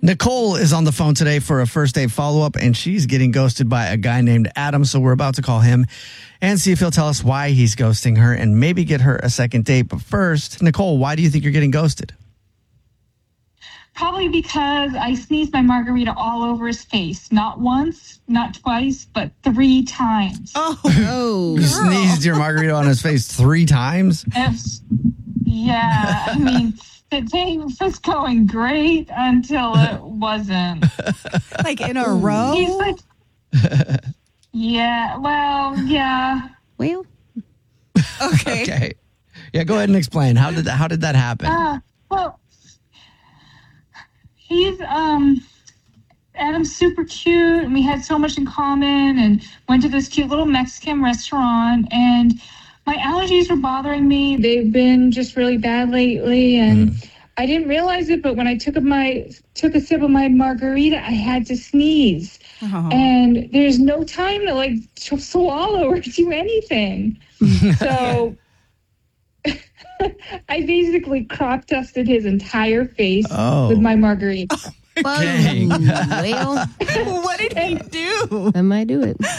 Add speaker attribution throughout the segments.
Speaker 1: Nicole is on the phone today for a first date follow-up, and she's getting ghosted by a guy named Adam. So we're about to call him and see if he'll tell us why he's ghosting her and maybe get her a second date. But first, Nicole, why do you think you're getting ghosted?
Speaker 2: Probably because I sneezed my margarita all over his face. Not once, not twice, but 3 times.
Speaker 3: Oh,
Speaker 1: You sneezed your margarita on his face 3 times?
Speaker 2: Yeah, I mean, the day was going great until it wasn't.
Speaker 3: like in a row?
Speaker 2: He's like, yeah,
Speaker 3: Well, okay.
Speaker 1: Okay. Yeah, go ahead and explain. How did that happen?
Speaker 2: Well, he's Adam's super cute, and we had so much in common, and went to this cute little Mexican restaurant, and my allergies were bothering me. They've been just really bad lately, and I didn't realize it, but when I took a sip of my margarita, I had to sneeze.
Speaker 3: Oh.
Speaker 2: And there's no time to swallow or do anything. So I basically crop dusted his entire face with my margarita.
Speaker 1: Dang.
Speaker 4: Well,
Speaker 3: What did he do?
Speaker 4: I might do it.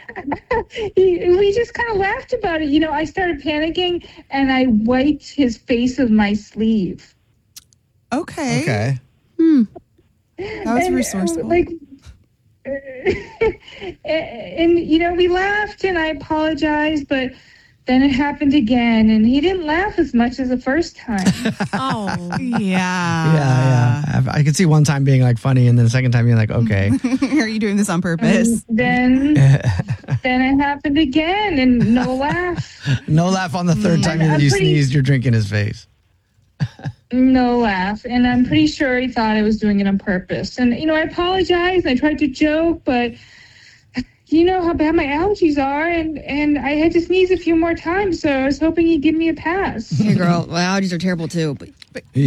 Speaker 2: We just kind of laughed about it. I started panicking, and I wiped his face with my sleeve.
Speaker 3: Okay.
Speaker 1: Okay.
Speaker 3: That was resourceful.
Speaker 2: And we laughed, and I apologized, but then it happened again, and he didn't laugh as much as the first time.
Speaker 3: Oh, yeah.
Speaker 1: Yeah. I could see one time being like funny, and then the second time being like, okay.
Speaker 3: Are you doing this on purpose?
Speaker 2: Then it happened again, and no laugh.
Speaker 1: No laugh on the third time that you sneezed your drink in his face.
Speaker 2: No laugh. And I'm pretty sure he thought I was doing it on purpose. And, I apologized. I tried to joke, but you know how bad my allergies are. And I had to sneeze a few more times. So I was hoping he'd give me a pass.
Speaker 4: Hey, girl, my allergies are terrible too. But